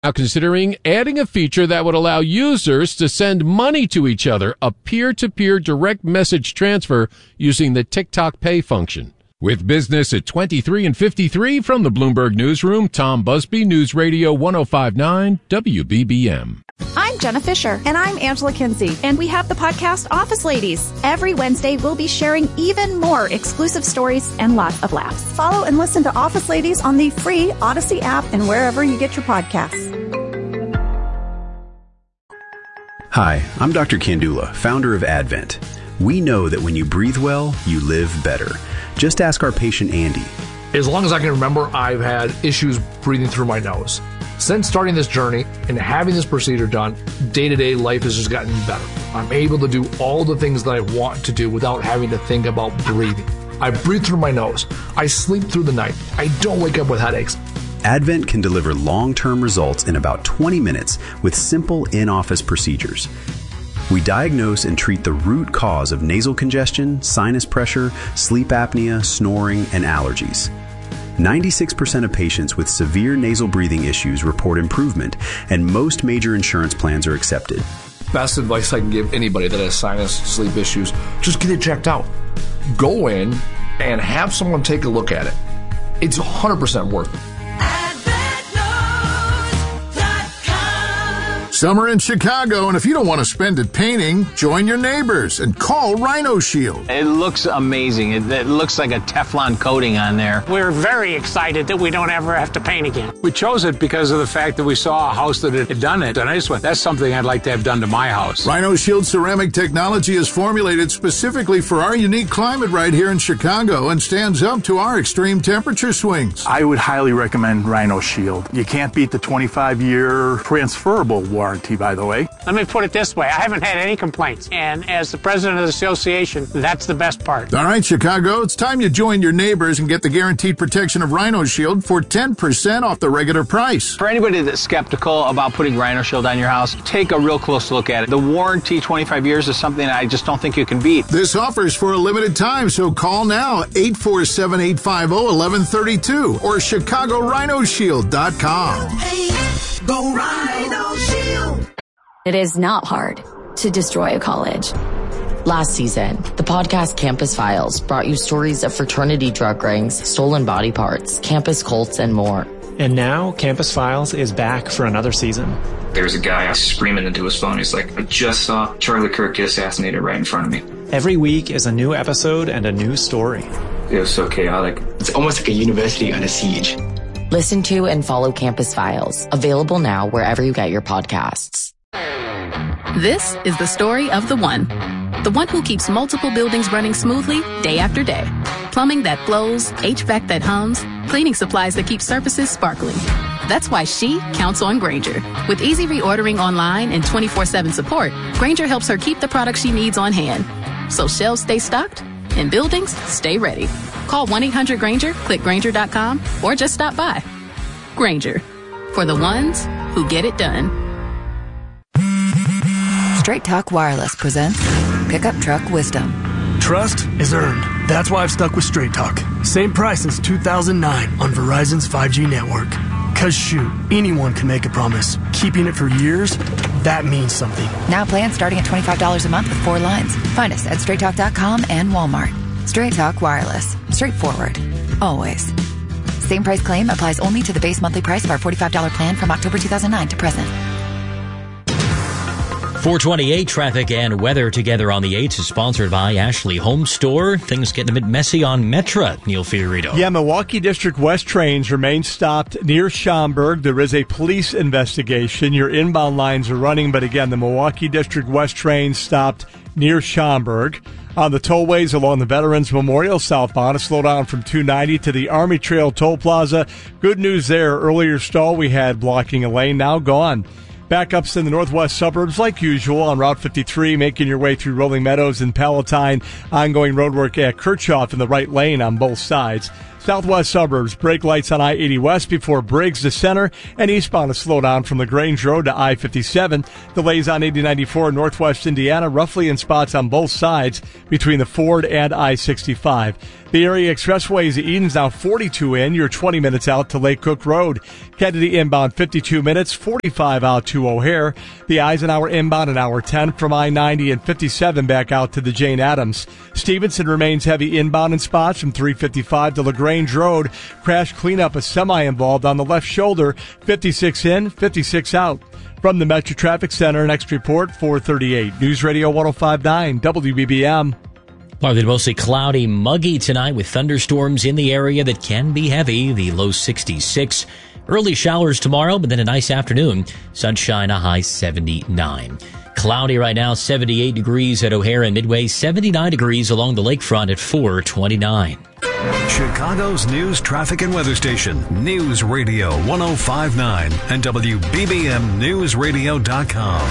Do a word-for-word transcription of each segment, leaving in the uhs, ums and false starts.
now considering adding a feature that would allow users to send money to each other, a peer-to-peer direct message transfer using the TikTok Pay function. With business at twenty-three and fifty-three from the Bloomberg Newsroom, Tom Busby, News Radio one oh five point nine W B B M. I'm Jenna Fisher. And I'm Angela Kinsey. And we have the podcast Office Ladies. Every Wednesday, we'll be sharing even more exclusive stories and lots of laughs. Follow and listen to Office Ladies on the free Odyssey app and wherever you get your podcasts. Hi, I'm Doctor Kandula, founder of Advent. We know that when you breathe well, you live better. Just ask our patient Andy. As long as I can remember, I've had issues breathing through my nose. Since starting this journey and having this procedure done, day-to-day life has just gotten better. I'm able to do all the things that I want to do without having to think about breathing. I breathe through my nose. I sleep through the night. I don't wake up with headaches. Advent can deliver long-term results in about twenty minutes with simple in-office procedures. We diagnose and treat the root cause of nasal congestion, sinus pressure, sleep apnea, snoring, and allergies. ninety-six percent of patients with severe nasal breathing issues report improvement, and most major insurance plans are accepted. Best advice I can give anybody that has sinus sleep issues, just get it checked out. Go in and have someone take a look at it. It's one hundred percent worth it. Summer in Chicago, and if you don't want to spend it painting, join your neighbors and call Rhino Shield. It looks amazing. It, it looks like a Teflon coating on there. We're very excited that we don't ever have to paint again. We chose it because of the fact that we saw a house that had done it, and I just went, that's something I'd like to have done to my house. Rhino Shield ceramic technology is formulated specifically for our unique climate right here in Chicago and stands up to our extreme temperature swings. I would highly recommend Rhino Shield. You can't beat the twenty-five year transferable warranty. By the way. Let me put it this way. I haven't had any complaints. And as the president of the association, that's the best part. All right, Chicago, it's time you join your neighbors and get the guaranteed protection of Rhino Shield for ten percent off the regular price. For anybody that's skeptical about putting Rhino Shield on your house, take a real close look at it. The warranty, twenty-five years, is something I just don't think you can beat. This offer is for a limited time, so call now, eight four seven, eight five zero, one one three two or Chicago Rhino Shield dot com. Go Rhino Shield. It is not hard to destroy a college. Last season, the podcast Campus Files brought you stories of fraternity drug rings, stolen body parts, campus cults, and more. And now, Campus Files is back for another season. There's a guy screaming into his phone. He's like, I just saw Charlie Kirk get assassinated right in front of me. Every week is a new episode and a new story. It was so chaotic. It's almost like a university on a siege. Listen to and follow Campus Files, available now wherever you get your podcasts. This is the story of the one. The one who keeps multiple buildings running smoothly day after day. Plumbing that flows, H V A C that hums, cleaning supplies that keep surfaces sparkling. That's why she counts on Grainger. With easy reordering online and twenty-four seven support, Grainger helps her keep the products she needs on hand. So shelves stay stocked and buildings stay ready. Call one eight hundred Grainger, click Grainger dot com, or just stop by. Grainger, for the ones who get it done. Straight Talk Wireless presents Pickup Truck Wisdom. Trust is earned. That's why I've stuck with Straight Talk. Same price since two thousand nine on Verizon's five G network. Cause shoot, anyone can make a promise. Keeping it for years, that means something. Now plans starting at twenty-five dollars a month with four lines. Find us at straight talk dot com and Walmart. Straight Talk Wireless. Straightforward. Always. Same price claim applies only to the base monthly price of our forty-five dollars plan from October two thousand nine to present. four twenty-eight traffic and weather together on the eights is sponsored by Ashley Home Store. Things getting a bit messy on Metra, Neil Fiorito. Yeah, Milwaukee District West trains remain stopped near Schaumburg. There is a police investigation. Your inbound lines are running, but again, the Milwaukee District West train stopped near Schaumburg. On the tollways along the Veterans Memorial southbound, a slowdown from two ninety to the Army Trail Toll Plaza. Good news there. Earlier stall we had blocking a lane, now gone. Backups in the northwest suburbs like usual on Route fifty-three, making your way through Rolling Meadows and Palatine. Ongoing roadwork at Kirchhoff in the right lane on both sides. Southwest suburbs, brake lights on I eighty West before Briggs to Center, and eastbound a slowdown from LaGrange Road to I fifty-seven. Delays on eighty ninety-four Northwest Indiana, roughly in spots on both sides between the Ford and I sixty-five. The area expressway is Eden's now forty-two in. You're twenty minutes out to Lake Cook Road. Kennedy inbound fifty-two minutes, forty-five out to O'Hare. The Eisenhower inbound an hour ten from I ninety and fifty-seven back out to the Jane Addams. Stevenson remains heavy inbound in spots from three fifty-five to LaGrange Road. Crash cleanup, a semi involved on the left shoulder, fifty-six in, fifty-six out. From the Metro Traffic Center, next report, four thirty-eight. News Radio one oh five point nine, W B B M. Partly mostly cloudy, muggy tonight with thunderstorms in the area that can be heavy. The low sixty-six. Early showers tomorrow, but then a nice afternoon. Sunshine, a high seventy-nine. Cloudy right now, seventy-eight degrees at O'Hare and Midway, seventy-nine degrees along the lakefront at four twenty-nine. Chicago's news, traffic, and weather station, News Radio one oh five point nine and W B B M News Radio dot com.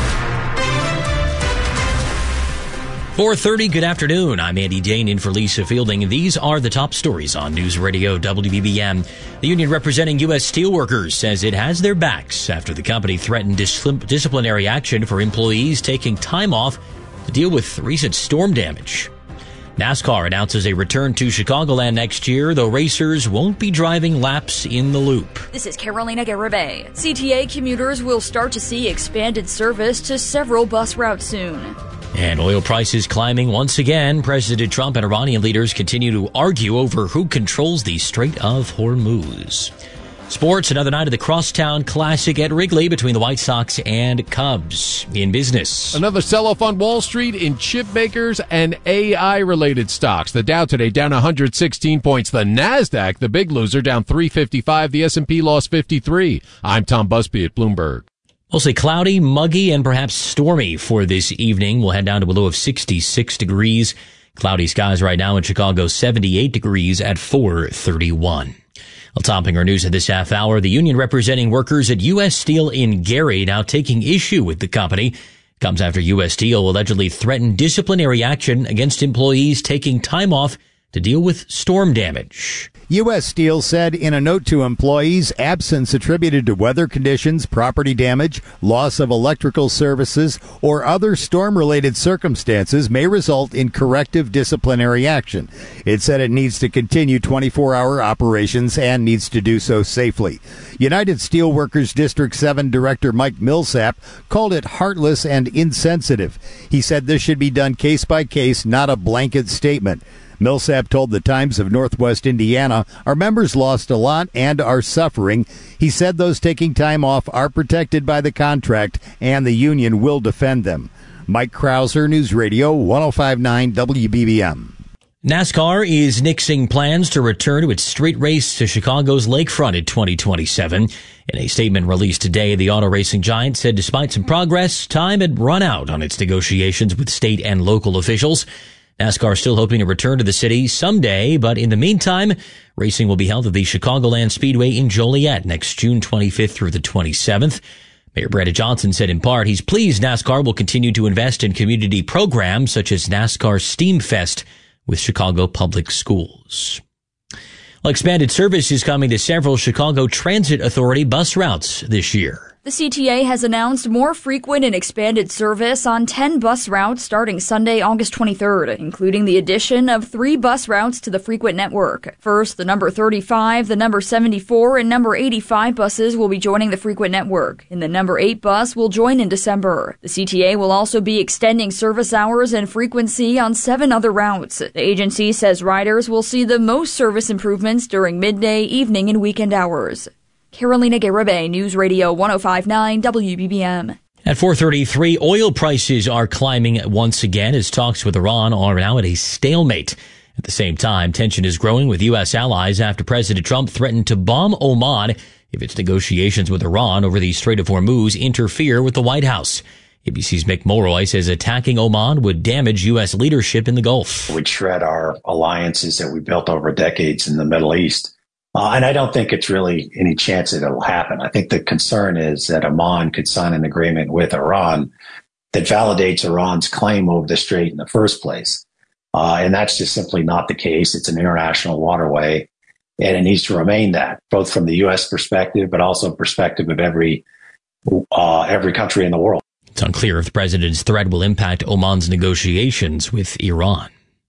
four thirty, good afternoon. I'm Andy Dane in for Lisa Fielding. These are the top stories on News Radio W B B M. The union representing U S Steelworkers says it has their backs after the company threatened dis- disciplinary action for employees taking time off to deal with recent storm damage. NASCAR announces a return to Chicagoland next year, though racers won't be driving laps in the loop. This is Carolina Garibay. C T A commuters will start to see expanded service to several bus routes soon. And oil prices climbing once again. President Trump and Iranian leaders continue to argue over who controls the Strait of Hormuz. Sports, another night of the Crosstown Classic at Wrigley between the White Sox and Cubs. In business, another sell-off on Wall Street in chip makers and A I-related stocks. The Dow today down one hundred sixteen points. The NASDAQ, the big loser, down three fifty-five. The S and P lost fifty-three. I'm Tom Busby at Bloomberg. Mostly cloudy, muggy, and perhaps stormy for this evening. We'll head down to a low of sixty-six degrees. Cloudy skies right now in Chicago, seventy-eight degrees at four thirty-one. Well, topping our news at this half hour, the union representing workers at U S Steel in Gary now taking issue with the company. Comes after U S Steel allegedly threatened disciplinary action against employees taking time off to deal with storm damage. U S Steel said in a note to employees, absence attributed to weather conditions, property damage, loss of electrical services, or other storm-related circumstances may result in corrective disciplinary action. It said it needs to continue twenty-four hour operations and needs to do so safely. United Steelworkers District seven Director Mike Millsap called it heartless and insensitive. He said this should be done case by case, not a blanket statement. Millsap told the Times of Northwest Indiana, our members lost a lot and are suffering. He said those taking time off are protected by the contract and the union will defend them. Mike Krauser, News Radio one oh five point nine W B B M. NASCAR is nixing plans to return to its street race to Chicago's lakefront in twenty twenty-seven. In a statement released today, the auto racing giant said despite some progress, time had run out on its negotiations with state and local officials. NASCAR still hoping to return to the city someday, but in the meantime, racing will be held at the Chicagoland Speedway in Joliet next June twenty-fifth through the twenty-seventh. Mayor Brandon Johnson said in part he's pleased NASCAR will continue to invest in community programs such as NASCAR Steam Fest with Chicago Public Schools. Well, expanded service is coming to several Chicago Transit Authority bus routes this year. The C T A has announced more frequent and expanded service on ten bus routes starting Sunday, August twenty-third, including the addition of three bus routes to the frequent network. First, the number thirty-five, the number seventy-four, and number eighty-five buses will be joining the frequent network, and the number eight bus will join in December. The C T A will also be extending service hours and frequency on seven other routes. The agency says riders will see the most service improvements during midday, evening, and weekend hours. Carolina Garibay, News Radio one oh five point nine W B B M. At four thirty-three, oil prices are climbing once again as talks with Iran are now at a stalemate. At the same time, tension is growing with U S allies after President Trump threatened to bomb Oman if its negotiations with Iran over the Strait of Hormuz interfere with the White House. A B C's Mick Mulroy says attacking Oman would damage U S leadership in the Gulf. It would shred our alliances that we built over decades in the Middle East. Uh, and I don't think it's really any chance that it'll happen. I think the concern is that Oman could sign an agreement with Iran that validates Iran's claim over the strait in the first place. Uh, and that's just simply not the case. It's an international waterway. and it needs to remain that, both from the U S perspective, but also perspective of every uh, every country in the world. It's unclear if the president's threat will impact Oman's negotiations with Iran.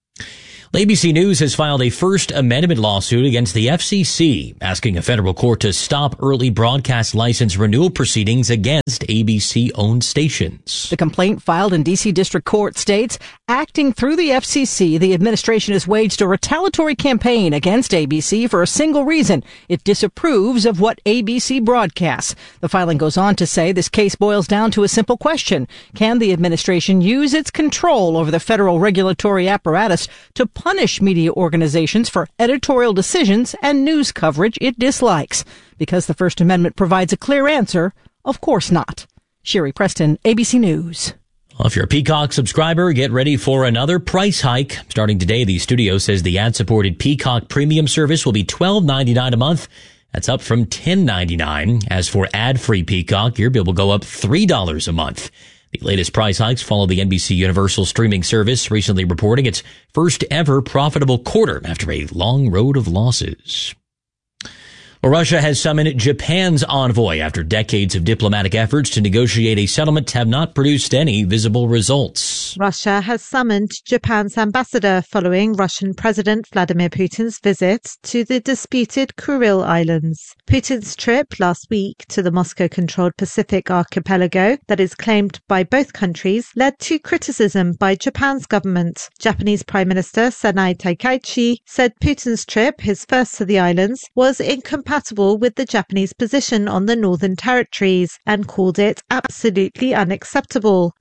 A B C News has filed a First Amendment lawsuit against the F C C, asking a federal court to stop early broadcast license renewal proceedings against A B C-owned stations. The complaint filed in D C District Court states, acting through the F C C, the administration has waged a retaliatory campaign against A B C for a single reason. It disapproves of what A B C broadcasts. The filing goes on to say this case boils down to a simple question. Can the administration use its control over the federal regulatory apparatus to punish media organizations for editorial decisions and news coverage it dislikes? Because the First Amendment provides a clear answer, of course not. Sherry Preston, A B C News. Well, if you're a Peacock subscriber, get ready for another price hike. Starting today, the studio says the ad-supported Peacock Premium service will be twelve ninety-nine a month. That's up from ten ninety-nine. As for ad-free Peacock, your bill will go up three dollars a month. The latest price hikes follow the N B C Universal streaming service recently reporting its first ever profitable quarter after a long road of losses. Well, Russia has summoned Japan's envoy after decades of diplomatic efforts to negotiate a settlement have not produced any visible results. Russia has summoned Japan's ambassador following Russian President Vladimir Putin's visit to the disputed Kuril Islands. Putin's trip last week to the Moscow-controlled Pacific archipelago that is claimed by both countries led to criticism by Japan's government. Japanese Prime Minister Sanai Takaichi said Putin's trip, his first to the islands, was incompatible with the Japanese position on the Northern Territories and called it absolutely unacceptable.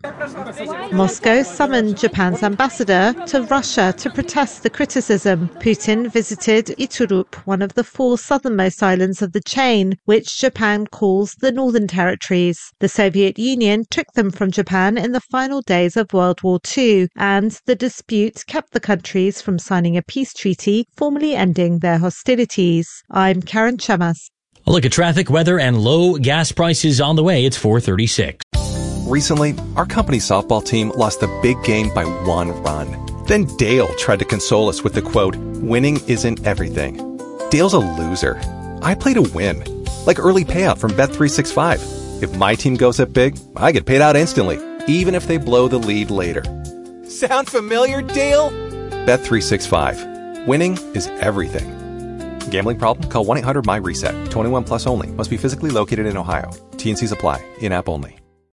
Moscow summoned Japan's ambassador to Russia to protest the criticism. Putin visited Iturup, one of the four southernmost islands of the chain, which Japan calls the Northern Territories. The Soviet Union took them from Japan in the final days of World War Two, and the dispute kept the countries from signing a peace treaty, formally ending their hostilities. I'm Karen Chamas. A look at traffic, weather, and low gas prices on the way. It's four thirty-six. Recently, our company's softball team lost a big game by one run. Then Dale tried to console us with the quote, "Winning isn't everything." Dale's a loser. I play to win. Like early payout from Bet three sixty-five. If my team goes up big, I get paid out instantly, even if they blow the lead later. Sound familiar, Dale? Bet three sixty-five. Winning is everything. Gambling problem? Call one eight hundred my reset. twenty-one plus only. Must be physically located in Ohio. T and C's apply. In-app only.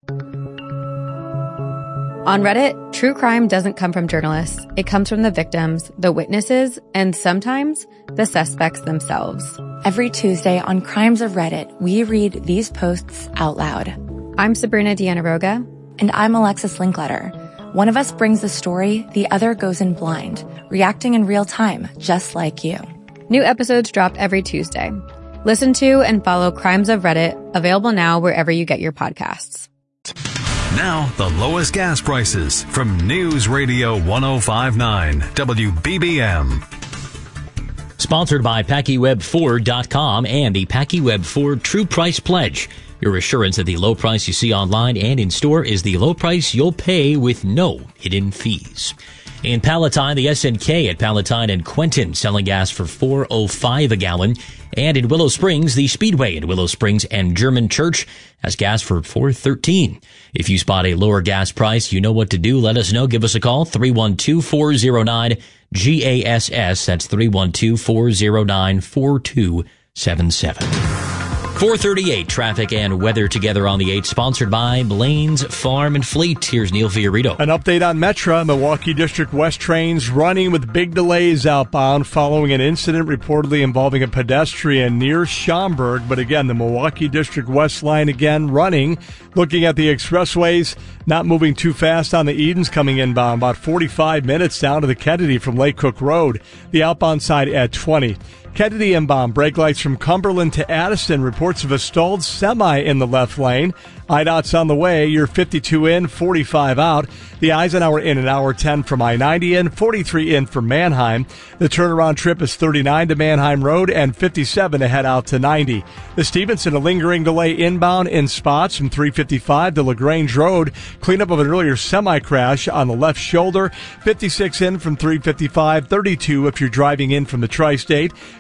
On Reddit, true crime doesn't come from journalists. It comes from the victims, the witnesses, and sometimes the suspects themselves. Every Tuesday on Crimes of Reddit, we read these posts out loud. I'm Sabrina Dianaroga. And I'm Alexis Linkletter. One of us brings the story, the other goes in blind, reacting in real time, just like you. New episodes drop every Tuesday. Listen to and follow Crimes of Reddit, available now wherever you get your podcasts. Now, the lowest gas prices from News Radio ten fifty-nine W B B M. Sponsored by Packy Web Ford dot com and the Packy Web Ford True Price Pledge. Your assurance that the low price you see online and in store is the low price you'll pay with no hidden fees. In Palatine, the S N K at Palatine and Quentin selling gas for four oh five a gallon. And in Willow Springs, the Speedway in Willow Springs and German Church has gas for four thirteen. If you spot a lower gas price, you know what to do. Let us know. Give us a call, three one two, four oh nine, G A S S. That's three one two, four oh nine, four two seven seven. four thirty-eight, traffic and weather together on the eight, sponsored by Blaine's Farm and Fleet. Here's Neil Fiorito. An update on Metra. Milwaukee District West trains running with big delays outbound following an incident reportedly involving a pedestrian near Schaumburg. But again, the Milwaukee District West line again running. Looking at the expressways, not moving too fast on the Edens coming inbound. About forty-five minutes down to the Kennedy from Lake Cook Road. The outbound side at twenty. Kennedy inbound, brake lights from Cumberland to Addison. Reports of a stalled semi in the left lane. I DOT's on the way. You're fifty-two in, forty-five out. The Eisenhower in an hour ten from I ninety in, forty-three in from Manheim. The turnaround trip is thirty-nine to Manheim Road and fifty-seven to head out to ninety. The Stevenson, a lingering delay inbound in spots from three fifty-five to LaGrange Road. Cleanup of an earlier semi-crash on the left shoulder. fifty-six in from three fifty-five, thirty-two if you're driving in from the Tri-State.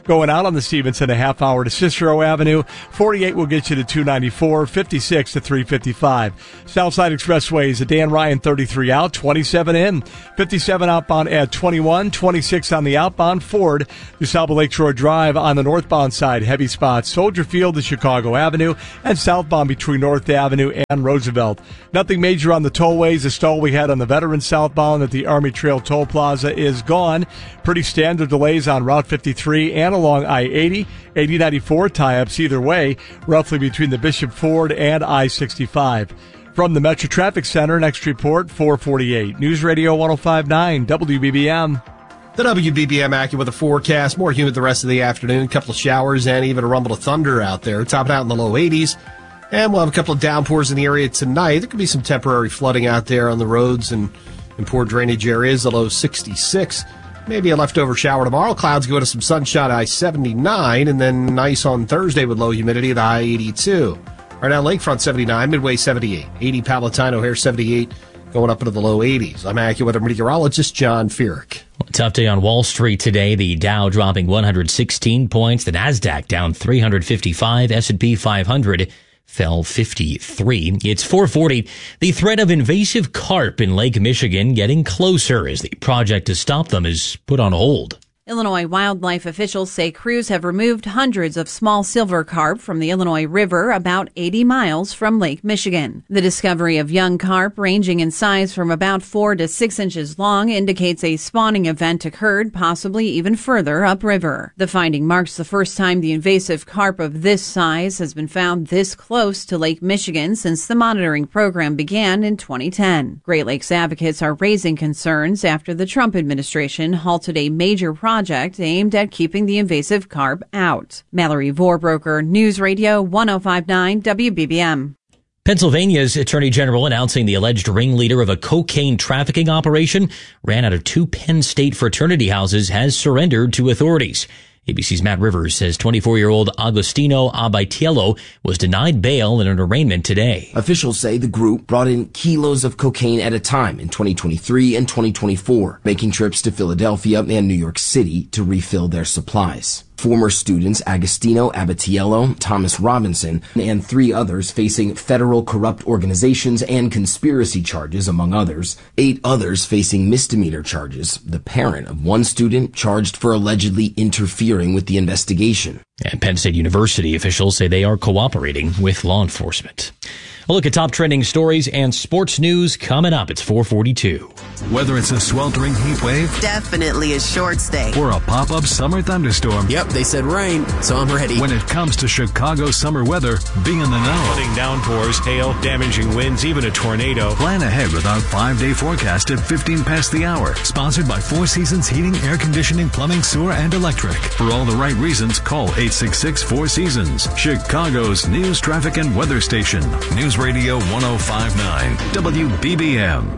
Going out on the Stevenson a half hour to Cicero Avenue. forty-eight will get you to two ninety-four, fifty-six to three fifty-five. Southside Expressways, a Dan Ryan thirty-three out, twenty-seven in, fifty-seven outbound at twenty-one, twenty-six on the outbound. Ford to South Lakeshore Drive on the northbound side. Heavy spots, Soldier Field to Chicago Avenue, and southbound between North Avenue and Roosevelt. Nothing major on the tollways. The stall we had on the Veterans southbound at the Army Trail Toll Plaza is gone. Pretty standard delays on Route fifty-three and along I eighty. eighty ninety-four tie-ups either way, roughly between the Bishop Ford and I sixty-five. From the Metro Traffic Center, next report, four forty-eight. News Radio one oh five point nine, W B B M. The W B B M AccuWeather forecast, more humid the rest of the afternoon, a couple of showers and even a rumble of thunder out there, topping out in the low eighties. And we'll have a couple of downpours in the area tonight. There could be some temporary flooding out there on the roads and in poor drainage areas, the low sixty-six. Maybe a leftover shower tomorrow. Clouds go to some sunshine, high seventy-nine, and then nice on Thursday with low humidity at high eighty-two. Right now, Lakefront seventy-nine, Midway seventy-eight, eighty Palatine, O'Hare seventy-eight, going up into the low eighties. I'm AccuWeather meteorologist John Feerick. Well, tough day on Wall Street today. The Dow dropping one hundred sixteen points, the Nasdaq down three hundred fifty-five, S and P five hundred fell fifty-three. It's four forty. The threat of invasive carp in Lake Michigan getting closer as the project to stop them is put on hold. Illinois wildlife officials say crews have removed hundreds of small silver carp from the Illinois River about eighty miles from Lake Michigan. The discovery of young carp ranging in size from about four to six inches long indicates a spawning event occurred, possibly even further upriver. The finding marks the first time the invasive carp of this size has been found this close to Lake Michigan since the monitoring program began in twenty ten. Great Lakes advocates are raising concerns after the Trump administration halted a major project project aimed at keeping the invasive carp out. Mallory Vorbroker, News Radio one oh five point nine W B B M. Pennsylvania's Attorney General announcing the alleged ringleader of a cocaine trafficking operation ran out of two Penn State fraternity houses has surrendered to authorities. A B C's Matt Rivers says twenty-four-year-old Agostino Abatiello was denied bail in an arraignment today. Officials say the group brought in kilos of cocaine at a time in twenty twenty-three and twenty twenty-four, making trips to Philadelphia and New York City to refill their supplies. Former students Agostino Abatiello, Thomas Robinson, and three others facing federal corrupt organizations and conspiracy charges, among others. Eight others facing misdemeanor charges. The parent of one student charged for allegedly interfering with the investigation. And Penn State University officials say they are cooperating with law enforcement. A look at top trending stories and sports news coming up. It's four forty-two. Whether it's a sweltering heat wave, definitely a short stay, or a pop-up summer thunderstorm. Yep, they said rain, so I'm ready. When it comes to Chicago summer weather, be in the know. Flooding downpours, hail, damaging winds, even a tornado. Plan ahead with our five-day forecast at fifteen past the hour. Sponsored by Four Seasons Heating, Air Conditioning, Plumbing, Sewer, and Electric. For all the right reasons, call eight six six, four seasons. Chicago's news, traffic, and weather station. News Radio one oh five point nine W B B M.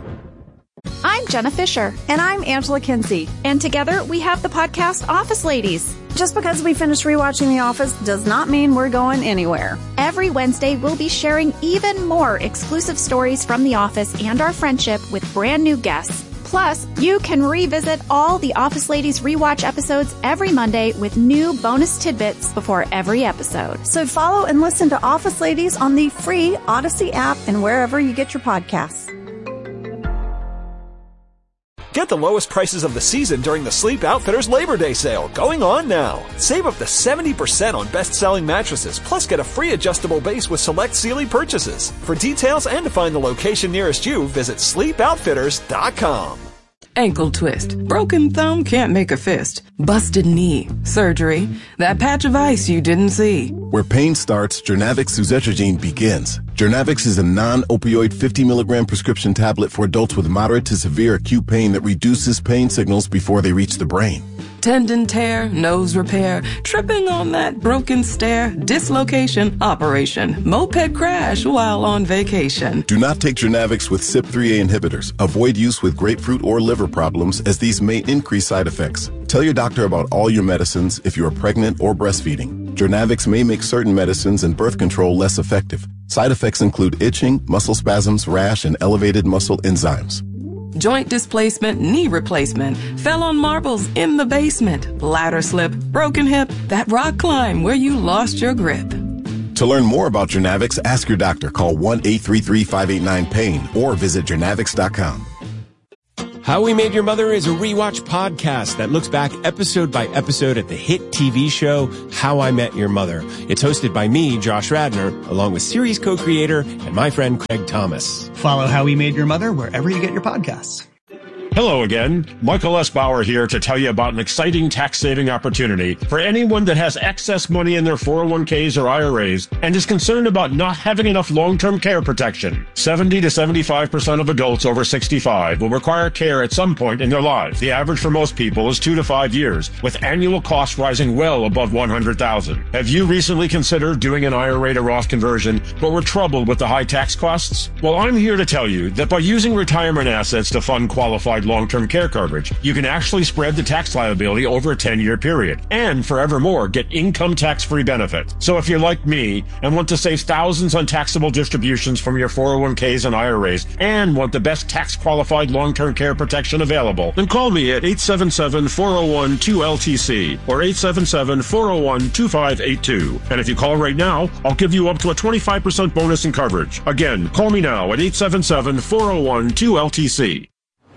I'm Jenna Fisher. And I'm Angela Kinsey. And together we have the podcast Office Ladies. Just because we finished rewatching The Office does not mean we're going anywhere. Every Wednesday we'll be sharing even more exclusive stories from The Office and our friendship with brand new guests. Plus, you can revisit all the Office Ladies rewatch episodes every Monday with new bonus tidbits before every episode. So follow and listen to Office Ladies on the free Odyssey app and wherever you get your podcasts. Get the lowest prices of the season during the Sleep Outfitters Labor Day sale going on now. Save up to seventy percent on best-selling mattresses, plus get a free adjustable base with select Sealy purchases. For details and to find the location nearest you, visit sleep outfitters dot com. Ankle twist. Broken thumb can't make a fist. Busted knee. Surgery. That patch of ice you didn't see. Where pain starts, Jernavix suzetrigine begins. Jernavix is a non-opioid fifty milligram prescription tablet for adults with moderate to severe acute pain that reduces pain signals before they reach the brain. Tendon tear, nose repair, tripping on that broken stair, dislocation, operation, moped crash while on vacation. Do not take Jernavix with C Y P three A inhibitors. Avoid use with grapefruit or liver problems, as these may increase side effects. Tell your doctor about all your medicines if you are pregnant or breastfeeding. Jernavix may make certain medicines and birth control less effective. Side effects include itching, muscle spasms, rash, and elevated muscle enzymes. Joint displacement, knee replacement, fell on marbles in the basement, ladder slip, broken hip, that rock climb where you lost your grip. To learn more about Journavix, ask your doctor. Call one eight three three, five eight nine, pain or visit Journavix dot com. How We Made Your Mother is a rewatch podcast that looks back episode by episode at the hit T V show How I Met Your Mother. It's hosted by me, Josh Radnor, along with series co-creator and my friend Craig Thomas. Follow How We Made Your Mother wherever you get your podcasts. Hello again. Michael S. Bauer here to tell you about an exciting tax-saving opportunity for anyone that has excess money in their four oh one k's or I R As and is concerned about not having enough long-term care protection. seventy to seventy-five percent of adults over sixty-five will require care at some point in their lives. The average for most people is two to five years, with annual costs rising well above one hundred thousand dollars. Have you recently considered doing an I R A to Roth conversion, but were troubled with the high tax costs? Well, I'm here to tell you that by using retirement assets to fund qualified long-term care coverage, you can actually spread the tax liability over a ten-year period and forevermore get income tax-free benefit. So if you're like me and want to save thousands on taxable distributions from your four oh one k's and I R As and want the best tax-qualified long-term care protection available, then call me at eight seven seven, four oh one, two L T C or eight seven seven, four oh one, two five eight two. And if you call right now, I'll give you up to a twenty-five percent bonus in coverage. Again, call me now at eight seven seven, four oh one, two L T C.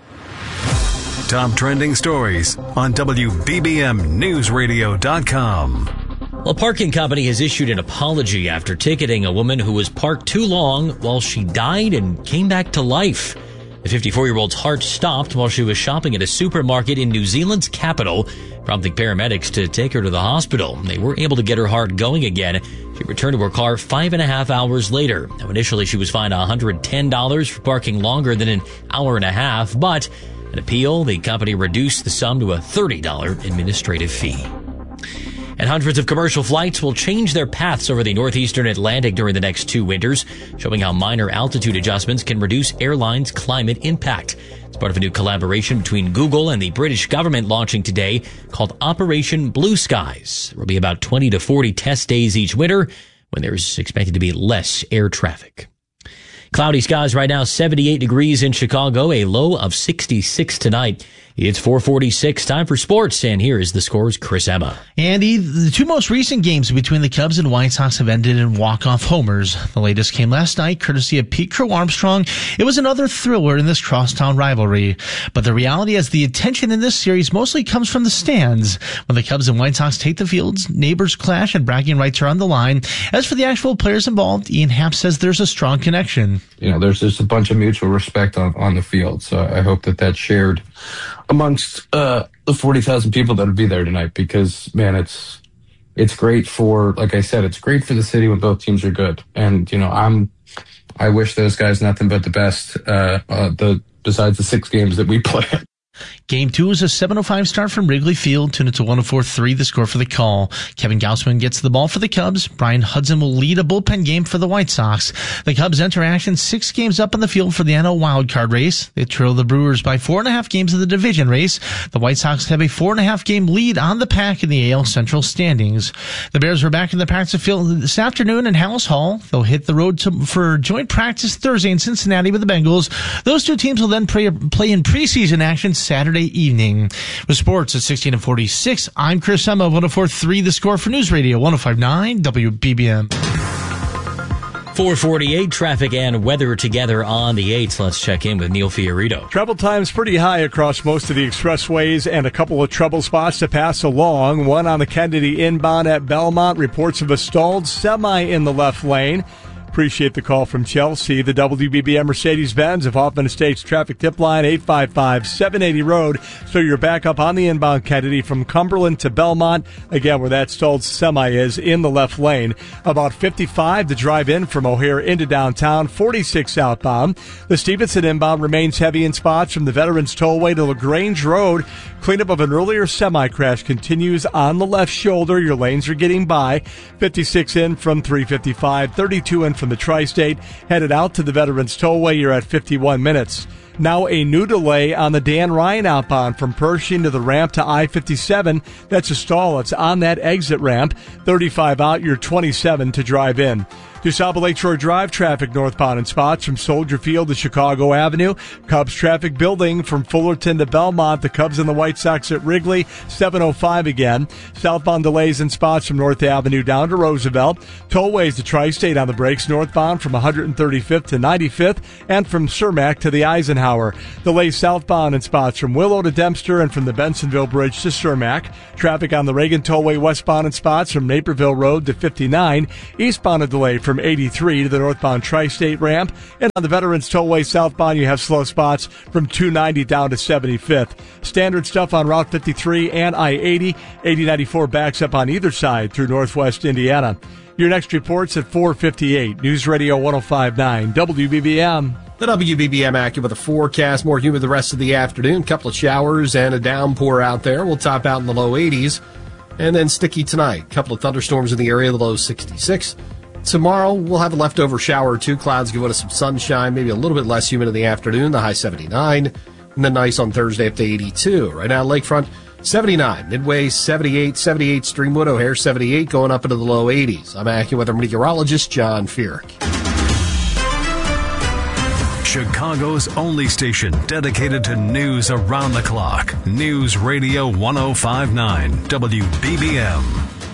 Top trending stories on W B B M News Radio dot com. A parking company has issued an apology after ticketing a woman who was parked too long while she died and came back to life. The fifty-four-year-old's heart stopped while she was shopping at a supermarket in New Zealand's capital, prompting paramedics to take her to the hospital. They were able to get her heart going again. She returned to her car five and a half hours later. Now, initially, she was fined one hundred ten dollars for parking longer than an hour and a half, but an appeal, the company reduced the sum to a thirty dollars administrative fee. And hundreds of commercial flights will change their paths over the northeastern Atlantic during the next two winters, showing how minor altitude adjustments can reduce airlines' climate impact. It's part of a new collaboration between Google and the British government launching today called Operation Blue Skies. There will be about twenty to forty test days each winter when there's expected to be less air traffic. Cloudy skies right now, seventy-eight degrees in Chicago, a low of sixty-six tonight. It's four forty-six, time for sports, and here is the Score's Chris Emma. Andy, the two most recent games between the Cubs and White Sox have ended in walk-off homers. The latest came last night, courtesy of Pete Crow Armstrong. It was another thriller in this crosstown rivalry. But the reality is the attention in this series mostly comes from the stands. When the Cubs and White Sox take the fields, neighbors clash and bragging rights are on the line. As for the actual players involved, Ian Happ says there's a strong connection. You know, there's just a bunch of mutual respect on, on the field, so I hope that that's shared amongst uh, the forty thousand people that would be there tonight, because, man, it's it's great for, like I said, it's great for the city when both teams are good. And, you know, I'm I wish those guys nothing but the best, uh, uh, the besides the six games that we play. Game two is a seven oh five start from Wrigley Field. Tune it to one oh four three, the score for the call. Kevin Gausman gets the ball for the Cubs. Brian Hudson will lead a bullpen game for the White Sox. The Cubs enter action six games up on the field for the N L wildcard race. They trail the Brewers by four and a half games in the division race. The White Sox have a four and a half game lead on the Pack in the A L Central standings. The Bears are back in the practice field this afternoon in Hallis Hall. They'll hit the road to, for joint practice Thursday in Cincinnati with the Bengals. Those two teams will then play, play in preseason action Saturday evening. With sports at sixteen and forty-six, I'm Chris Emma, one oh four three, the score for News Radio one oh five nine W B B M. four forty-eight, traffic and weather together on the eights. Let's check in with Neil Fiorito. Travel time's pretty high across most of the expressways and a couple of trouble spots to pass along. One on the Kennedy inbound at Belmont. Reports of a stalled semi in the left lane. Appreciate the call from Chelsea. The W B B M Mercedes-Benz of Hoffman Estates traffic tip line eight five five, seven eighty road. So you're back up on the inbound Kennedy from Cumberland to Belmont. Again, where that stalled semi is in the left lane. About fifty-five to drive in from O'Hare into downtown. forty-six southbound. The Stevenson inbound remains heavy in spots from the Veterans Tollway to LaGrange Road. Cleanup of an earlier semi-crash continues on the left shoulder. Your lanes are getting by. fifty-six in from three fifty-five. thirty-two in from the Tri-State. Headed out to the Veterans Tollway, you're at fifty-one minutes. Now a new delay on the Dan Ryan outbound from Pershing to the ramp to I fifty-seven. That's a stall. It's on that exit ramp. thirty-five out, you're twenty-seven to drive in. DuSable Lakeshore Drive traffic northbound in spots from Soldier Field to Chicago Avenue. Cubs traffic building from Fullerton to Belmont. The Cubs and the White Sox at Wrigley, seven oh five again. Southbound delays in spots from North Avenue down to Roosevelt. Tollways to Tri-State on the brakes northbound from one thirty-fifth to ninety-fifth and from Cermak to the Eisenhower. Delays southbound in spots from Willow to Dempster and from the Bensonville Bridge to Cermak. Traffic on the Reagan Tollway westbound in spots from Naperville Road to fifty-nine. Eastbound a delay from eighty-three to the northbound Tri-State ramp. And on the Veterans Tollway southbound, you have slow spots from two ninety down to seventy-fifth. Standard stuff on Route fifty-three and I eighty. eighty ninety-four backs up on either side through northwest Indiana. Your next report's at four fifty-eight. News Radio ten fifty-nine W B B M. The W B B M Acura with a forecast, more humid the rest of the afternoon. Couple of showers and a downpour out there. We'll top out in the low eighties. And then sticky tonight. Couple of thunderstorms in the area, the low sixty-six. Tomorrow, we'll have a leftover shower or two. Clouds give us some sunshine, maybe a little bit less humid in the afternoon, the high seventy-nine. And then nice on Thursday up to eighty-two. Right now, Lakefront, seventy-nine. Midway, seventy-eight. seventy-eight, Streamwood, O'Hare, seventy-eight, going up into the low eighties. I'm AccuWeather meteorologist John Feerick. Chicago's only station dedicated to news around the clock. News Radio ten fifty-nine W B B M.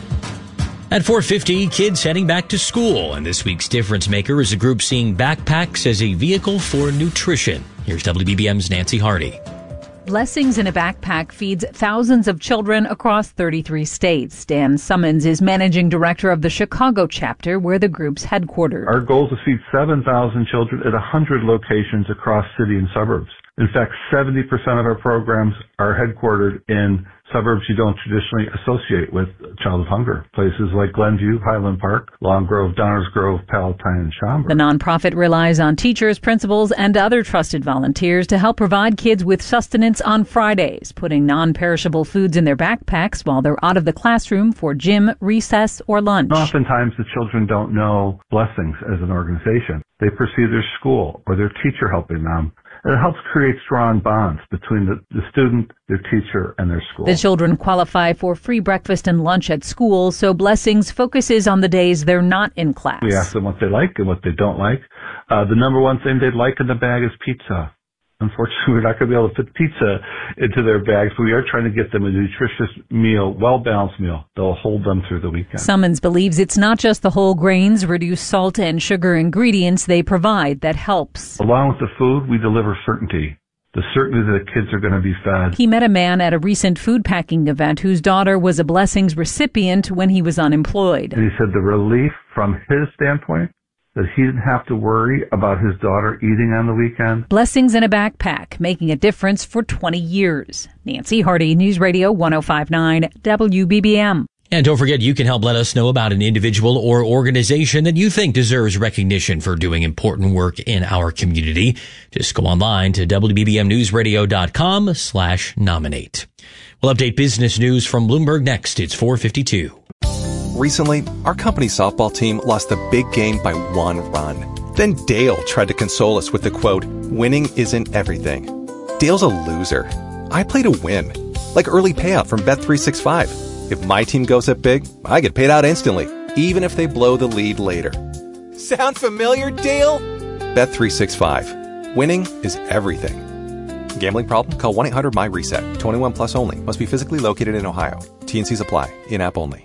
At four fifty, kids heading back to school, and this week's difference maker is a group seeing backpacks as a vehicle for nutrition. Here's W B B M's Nancy Hardy. Blessings in a Backpack feeds thousands of children across thirty-three states. Dan Summons is managing director of the Chicago chapter, where the group's headquartered. Our goal is to feed seven thousand children at one hundred locations across city and suburbs. In fact, seventy percent of our programs are headquartered in suburbs you don't traditionally associate with childhood hunger. Places like Glenview, Highland Park, Long Grove, Downers Grove, Palatine, and Schaumburg. The nonprofit relies on teachers, principals, and other trusted volunteers to help provide kids with sustenance on Fridays, putting non-perishable foods in their backpacks while they're out of the classroom for gym, recess, or lunch. Oftentimes the children don't know Blessings as an organization. They perceive their school or their teacher helping them. And it helps create strong bonds between the, the student, their teacher, and their school. The children qualify for free breakfast and lunch at school, so Blessings focuses on the days they're not in class. We ask them what they like and what they don't like. Uh, the number one thing they'd like in the bag is pizza. Unfortunately, we're not going to be able to fit pizza into their bags, but we are trying to get them a nutritious meal, well-balanced meal that will hold them through the weekend. Summons believes it's not just the whole grains, reduced salt, and sugar ingredients they provide that helps. Along with the food, we deliver certainty. The certainty that the kids are going to be fed. He met a man at a recent food packing event whose daughter was a Blessings recipient when he was unemployed. And he said the relief from his standpoint, that he didn't have to worry about his daughter eating on the weekend. Blessings in a Backpack, making a difference for twenty years. Nancy Hardy, News Radio ten fifty-nine W B B M. And don't forget, you can help let us know about an individual or organization that you think deserves recognition for doing important work in our community. Just go online to W B B M news radio dot com slash nominate. We'll update business news from Bloomberg next. It's four fifty-two. Recently, our company softball team lost the big game by one run. Then Dale tried to console us with the quote, "Winning isn't everything." Dale's a loser. I play to win. Like early payout from Bet three sixty-five. If my team goes up big, I get paid out instantly, even if they blow the lead later. Sound familiar, Dale? Bet three sixty-five. Winning is everything. Gambling problem? Call one eight hundred M Y reset. twenty-one plus only. Must be physically located in Ohio. T and Cs apply. In-app only.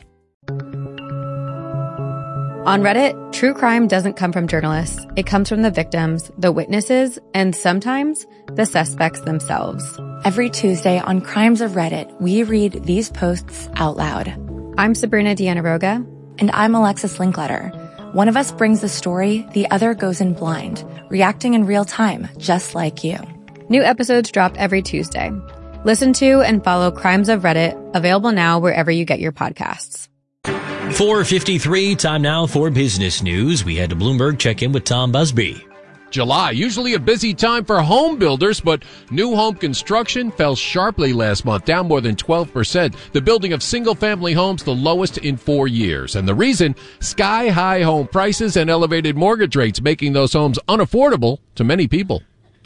On Reddit, true crime doesn't come from journalists. It comes from the victims, the witnesses, and sometimes the suspects themselves. Every Tuesday on Crimes of Reddit, we read these posts out loud. I'm Sabrina Dianaroga. And I'm Alexis Linkletter. One of us brings the story, the other goes in blind, reacting in real time, just like you. New episodes drop every Tuesday. Listen to and follow Crimes of Reddit, available now wherever you get your podcasts. four fifty-three, time now for business news. We head to Bloomberg, check in with Tom Busby. July, usually a busy time for home builders, but new home construction fell sharply last month, down more than twelve percent. The building of single-family homes, the lowest in four years. And the reason, sky-high home prices and elevated mortgage rates, making those homes unaffordable to many people.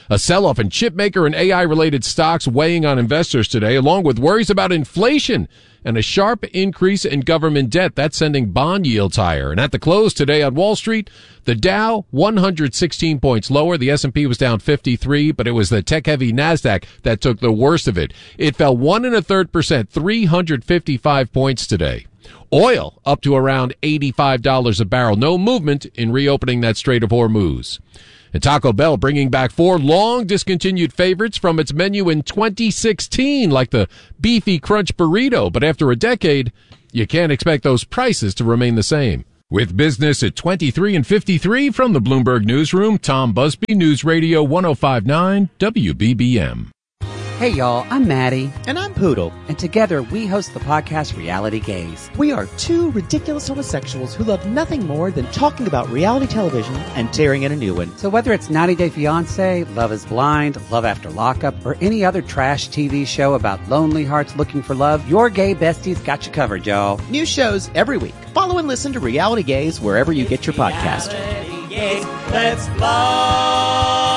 A sell-off in chipmaker and A I-related stocks weighing on investors today, along with worries about inflation and a sharp increase in government debt. That's sending bond yields higher. And at the close today on Wall Street, the Dow one hundred sixteen points lower. The S and P was down fifty-three, but it was the tech-heavy NASDAQ that took the worst of it. It fell one and a third percent, three hundred fifty-five points today. Oil up to around eighty-five dollars a barrel. No movement in reopening that Strait of Hormuz. And Taco Bell bringing back four long discontinued favorites from its menu in twenty sixteen, like the Beefy Crunch Burrito. But after a decade, you can't expect those prices to remain the same. With business at twenty-three and fifty-three from the Bloomberg Newsroom, Tom Busby, News Radio one oh five point nine W B B M. Hey y'all, I'm Maddie. And I'm Poodle. And together we host the podcast Reality Gaze. We are two ridiculous homosexuals who love nothing more than talking about reality television and tearing in a new one. So whether it's ninety day fiance, Love is Blind, Love After Lockup, or any other trash T V show about lonely hearts looking for love, your gay besties got you covered, y'all. New shows every week. Follow and listen to Reality Gaze wherever you get your podcast. Reality Gaze, let's love.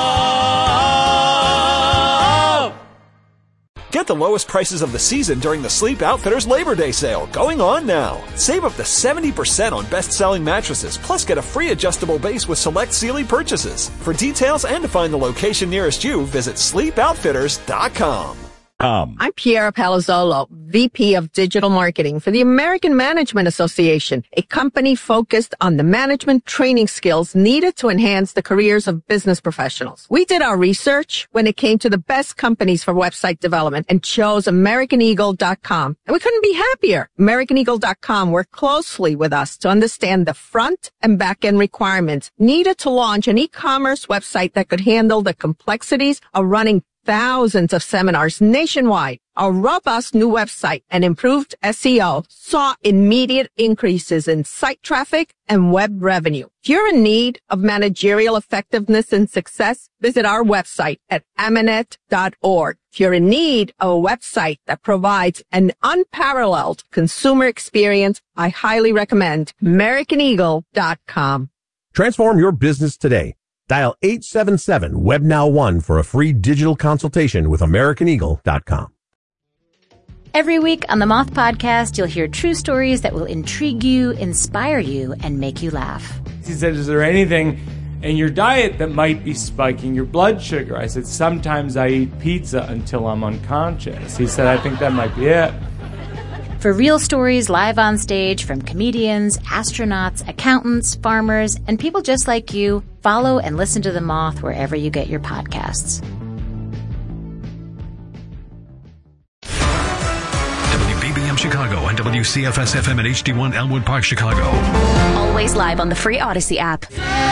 Get the lowest prices of the season during the Sleep Outfitters Labor Day sale going on now. Save up to seventy percent on best-selling mattresses, plus get a free adjustable base with select Sealy purchases. For details and to find the location nearest you, visit sleep outfitters dot com. Um. I'm Piera Palazzolo, V P of Digital Marketing for the American Management Association, a company focused on the management training skills needed to enhance the careers of business professionals. We did our research when it came to the best companies for website development and chose American Eagle dot com. And we couldn't be happier. American Eagle dot com worked closely with us to understand the front and back end requirements needed to launch an e-commerce website that could handle the complexities of running thousands of seminars nationwide. Our robust new website and improved S E O saw immediate increases in site traffic and web revenue. If you're in need of managerial effectiveness and success, visit our website at amanet dot org. If you're in need of a website that provides an unparalleled consumer experience, I highly recommend American Eagle dot com. Transform your business today. Dial eight seven seven web now one for a free digital consultation with American Eagle dot com. Every week on the Moth Podcast, you'll hear true stories that will intrigue you, inspire you, and make you laugh. He said, is there anything in your diet that might be spiking your blood sugar? I said, sometimes I eat pizza until I'm unconscious. He said, I think that might be it. For real stories live on stage from comedians, astronauts, accountants, farmers, and people just like you, follow and listen to The Moth wherever you get your podcasts. W B B M Chicago and W C F S F M at H D one Elmwood Park, Chicago. Always live on the free Odyssey app.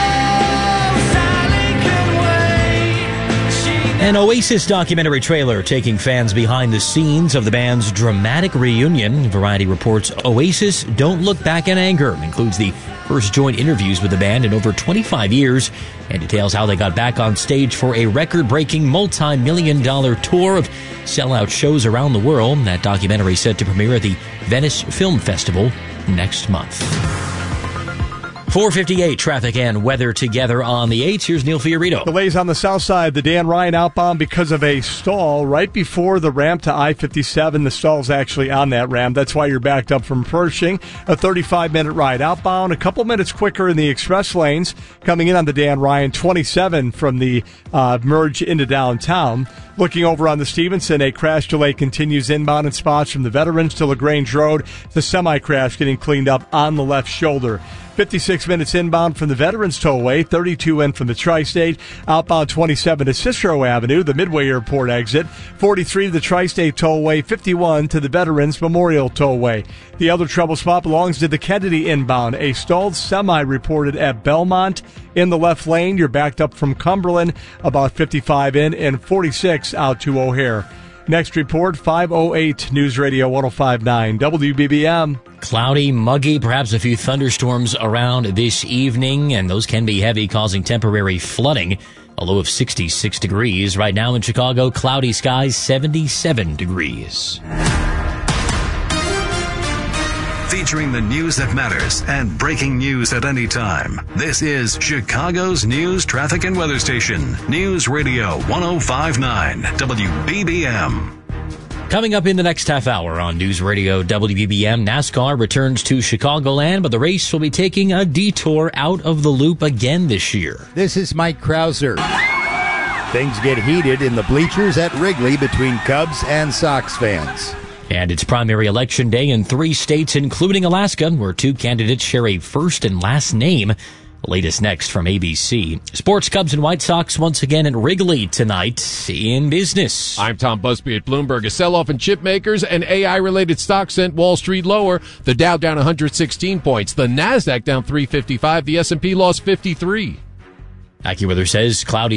An Oasis documentary trailer taking fans behind the scenes of the band's dramatic reunion. Variety reports Oasis Don't Look Back in Anger includes the first joint interviews with the band in over twenty-five years and details how they got back on stage for a record-breaking multi-million dollar tour of sellout shows around the world. That documentary is set to premiere at the Venice Film Festival next month. four fifty-eight traffic and weather together on the eights. Here's Neil Fiorito. Delays on the south side, the Dan Ryan outbound because of a stall right before the ramp to I fifty-seven. The stall's actually on that ramp. That's why you're backed up from Pershing. A thirty-five minute ride outbound, a couple minutes quicker in the express lanes. Coming in on the Dan Ryan, twenty-seven from the uh, merge into downtown. Looking over on the Stevenson, a crash delay continues inbound in spots from the Veterans to LaGrange Road. The semi-crash getting cleaned up on the left shoulder. fifty-six minutes inbound from the Veterans Tollway, thirty-two in from the Tri-State, outbound twenty-seven to Cicero Avenue, the Midway Airport exit, forty-three to the Tri-State Tollway, fifty-one to the Veterans Memorial Tollway. The other trouble spot belongs to the Kennedy inbound, a stalled semi reported at Belmont in the left lane. You're backed up from Cumberland, about fifty-five in, and forty-six out to O'Hare. Next report, five oh eight News Radio one oh five point nine W B B M. Cloudy, muggy, perhaps a few thunderstorms around this evening, and those can be heavy, causing temporary flooding. A low of sixty-six degrees. Right now in Chicago, cloudy skies, seventy-seven degrees. featuring the news that matters and breaking news at any time. This is Chicago's news, traffic, and weather station. News Radio one oh five point nine W B B M. Coming up in the next half hour on News Radio W B B M, NASCAR returns to Chicagoland, but the race will be taking a detour out of the loop again this year. This is Mike Krauser. Things get heated in the bleachers at Wrigley between Cubs and Sox fans. And it's primary election day in three states, including Alaska, where two candidates share a first and last name. Latest next from A B C. Sports, Cubs and White Sox once again at Wrigley tonight in business. I'm Tom Busby at Bloomberg. A sell-off in chip makers and A I-related stocks sent Wall Street lower. The Dow down one hundred sixteen points. The NASDAQ down three fifty-five. The S and P lost fifty-three. AccuWeather says cloudy